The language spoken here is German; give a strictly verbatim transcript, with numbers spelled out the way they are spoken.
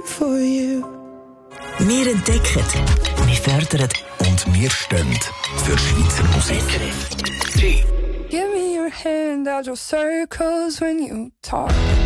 for you. Wir entdecken, wir fördern und wir stehen für Schweizer Musik. Give me your hand, I'll draw circles when you talk.